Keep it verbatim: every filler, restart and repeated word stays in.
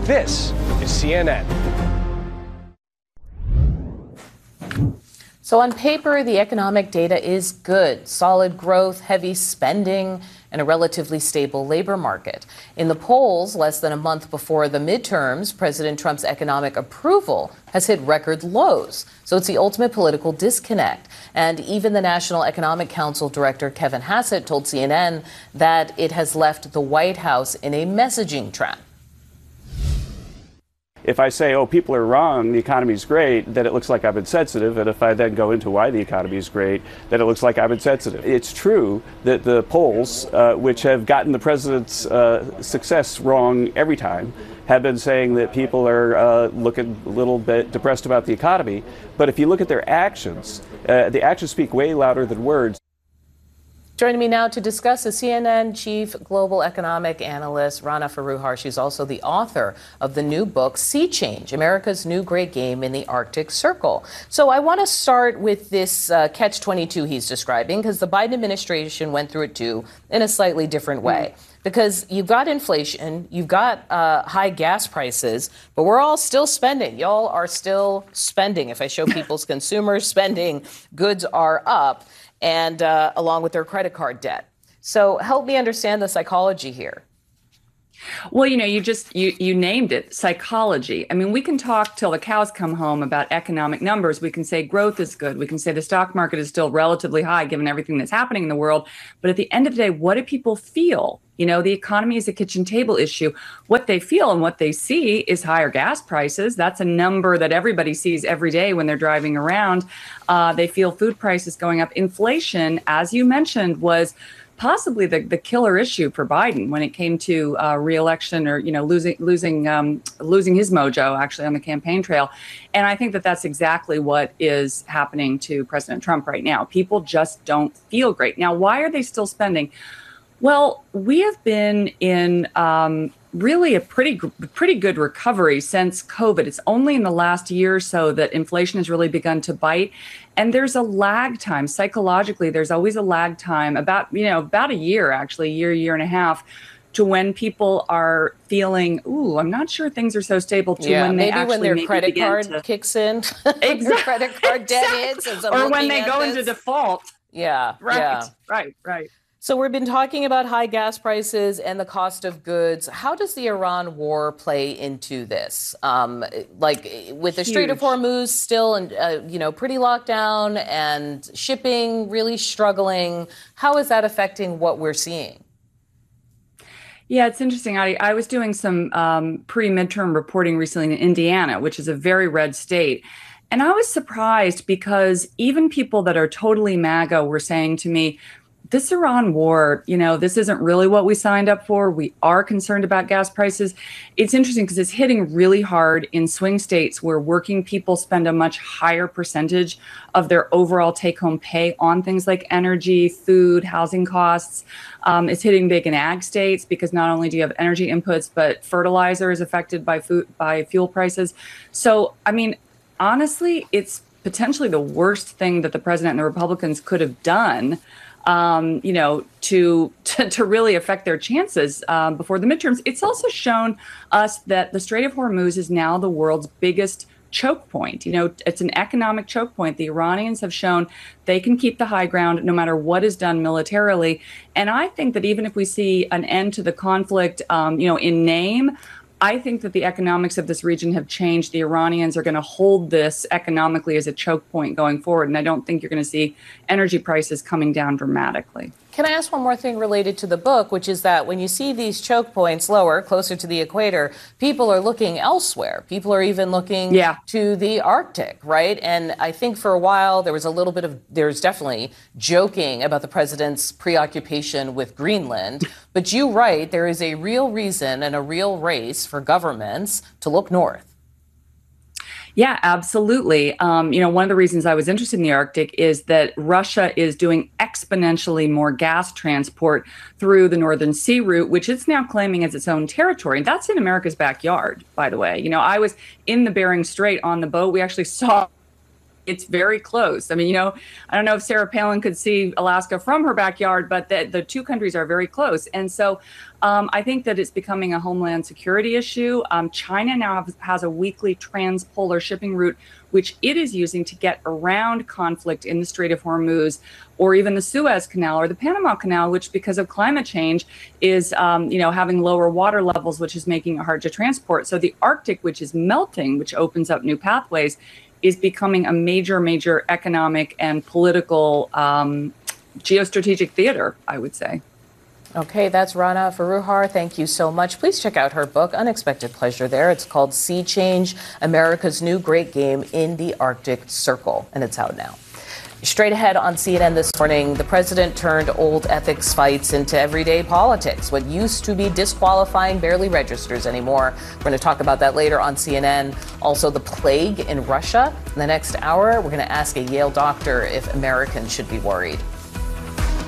This is C N N. So on paper, the economic data is good. Solid growth, heavy spending, and a relatively stable labor market. In the polls, less than a month before the midterms, President Trump's economic approval has hit record lows. So it's the ultimate political disconnect. And even the National Economic Council Director Kevin Hassett told C N N that it has left the White House in a messaging trap. If I say, oh, people are wrong, the economy is great, then it looks like I'm insensitive. And if I then go into why the economy is great, then it looks like I'm insensitive. It's true that the polls, uh, which have gotten the president's uh, success wrong every time, have been saying that people are uh, looking a little bit depressed about the economy. But if you look at their actions, uh, the actions speak way louder than words. Joining me now to discuss is C N N Chief Global Economic Analyst Rana Foroohar. She's also the author of the new book, Sea Change, America's New Great Game in the Arctic Circle. So I want to start with this uh, catch twenty-two he's describing, because the Biden administration went through it too in a slightly different way. Because you've got inflation, you've got uh, high gas prices, but we're all still spending. Y'all are still spending. If I show people's consumer spending, goods are up, and uh, along with their credit card debt. So help me understand the psychology here. Well, you know, you just you you named it, psychology. I mean, we can talk till the cows come home about economic numbers. We can say growth is good. We can say the stock market is still relatively high given everything that's happening in the world. But at the end of the day, what do people feel? You know, the economy is a kitchen table issue. What they feel and what they see is higher gas prices. That's a number that everybody sees every day when they're driving around. Uh, they feel food prices going up. Inflation, as you mentioned, was possibly the, the killer issue for Biden when it came to uh, reelection, or, you know, losing losing um, losing his mojo actually on the campaign trail. And I think that that's exactly what is happening to President Trump right now. People just don't feel great. Now, why are they still spending? Well, we have been in um, really a pretty pretty good recovery since COVID. It's only in the last year or so that inflation has really begun to bite. And there's a lag time. Psychologically, there's always a lag time, about, you know, about a year, actually, a year, year and a half, to when people are feeling, ooh, I'm not sure things are so stable, to yeah, when they maybe actually when their maybe credit card to, kicks in, exactly, their credit card debt exactly. hits, or when they go this. into default. Yeah, right, yeah. right, right. So we've been talking about high gas prices and the cost of goods. How does the Iran war play into this? Um, like with the Strait of Hormuz still, and uh, you know, pretty locked down, and shipping really struggling. How is that affecting what we're seeing? Yeah, it's interesting. I, I was doing some um, pre-midterm reporting recently in Indiana, which is a very red state. And I was surprised because even people that are totally MAGA were saying to me, this Iran war, you know, this isn't really what we signed up for. We are concerned about gas prices. It's interesting because it's hitting really hard in swing states where working people spend a much higher percentage of their overall take-home pay on things like energy, food, housing costs. Um, it's hitting big in ag states because not only do you have energy inputs, but fertilizer is affected by food, by fuel prices. So, I mean, honestly, it's potentially the worst thing that the president and the Republicans could have done, Um, you know, to, to to really affect their chances um, before the midterms. It's also shown us that the Strait of Hormuz is now the world's biggest choke point. You know, it's an economic choke point. The Iranians have shown they can keep the high ground no matter what is done militarily. And I think that even if we see an end to the conflict, um, you know, in name, I think that the economics of this region have changed. The Iranians are going to hold this economically as a choke point going forward. And I don't think you're going to see energy prices coming down dramatically. Can I ask one more thing related to the book, which is that when you see these choke points lower, closer to the equator, people are looking elsewhere. People are even looking yeah. to the Arctic, right? And I think for a while there was a little bit of, there's definitely joking about the president's preoccupation with Greenland. But you write there is a real reason and a real race for governments to look north. Yeah, absolutely. Um, you know, one of the reasons I was interested in the Arctic is that Russia is doing exponentially more gas transport through the Northern Sea route, which it's now claiming as its own territory. And that's in America's backyard, by the way. You know, I was in the Bering Strait on the boat. We actually saw it's very close. I mean, you know, I don't know if Sarah Palin could see Alaska from her backyard, but the, the two countries are very close. And so um, I think that it's becoming a homeland security issue. Um, China now have, has a weekly transpolar shipping route, which it is using to get around conflict in the Strait of Hormuz, or even the Suez Canal or the Panama Canal, which because of climate change is, um, you know, having lower water levels, which is making it hard to transport. So the Arctic, which is melting, which opens up new pathways, is becoming a major, major economic and political um, geostrategic theater, I would say. Okay, that's Rana Foroohar. Thank you so much. Please check out her book, Unexpected Pleasure there. It's called Sea Change, America's New Great Game in the Arctic Circle, and it's out now. Straight ahead on C N N this morning, the president turned old ethics fights into everyday politics. What used to be disqualifying barely registers anymore. We're going to talk about that later on C N N. Also, the plague in Russia. In the next hour, we're going to ask a Yale doctor if Americans should be worried.